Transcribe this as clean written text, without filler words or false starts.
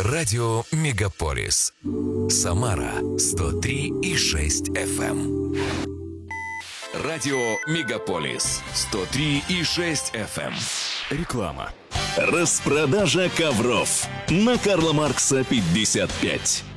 Радио Мегаполис. Самара 103,6 FM. Радио Мегаполис 103,6 FM. Реклама. Распродажа ковров на Карла Маркса 55.